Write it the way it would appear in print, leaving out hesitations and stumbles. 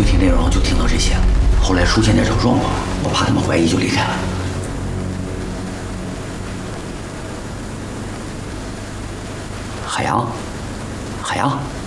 具体内容就听到这些了。后来出现点小状况，我怕他们怀疑，就离开了。海洋，海洋。